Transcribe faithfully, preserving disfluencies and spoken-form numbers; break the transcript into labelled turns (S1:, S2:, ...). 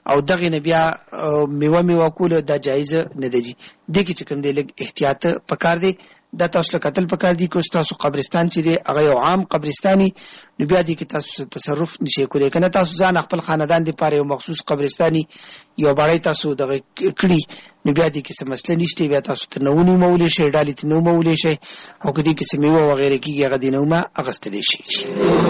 S1: او دغه نه بیا میوه میوه کول دا جایز نه دی. دغه چې کوم دی لګ احتیاط پکار دی. دا تاسو قتل پکار دی کو تاسو قبرستان چې دی هغه یو عام قبرستاني نو بیا دې کې تاسو تصرف نشي کولای کنه تاسو ځان خپل خاندان دی پاره یو مخصوص قبرستاني یو باندې تاسو دغه کړی نو بیا دې کې څه مسله نشته بیا تاسو ته نو نو مولې شي ډالې ته نو مولې شي او کدي کې سميوه وغيرها کیږي هغه دینه ما اغستلی شي.